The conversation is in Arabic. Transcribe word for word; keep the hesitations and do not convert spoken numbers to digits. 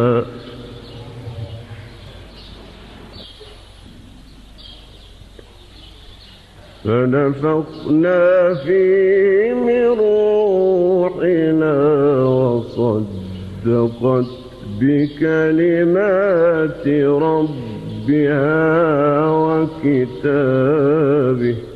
فنفخنا فيه من روحنا وصدقت بكلمات ربها وكتابه